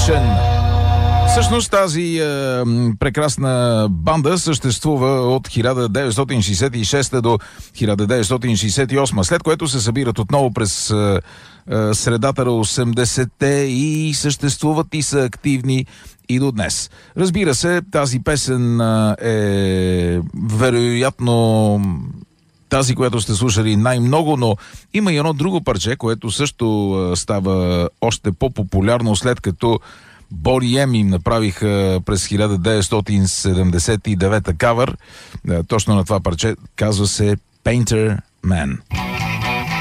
Nation. Всъщност тази прекрасна банда съществува от 1966 до 1968, след което се събират отново през средата на 80-те и съществуват и са активни и до днес. Разбира се, тази песен е вероятно тази, която сте слушали най-много, но има и едно друго парче, което също става още по-популярно, след като Боди Ем им направиха през 1979 кавър точно на това парче. Казва се Painter Man.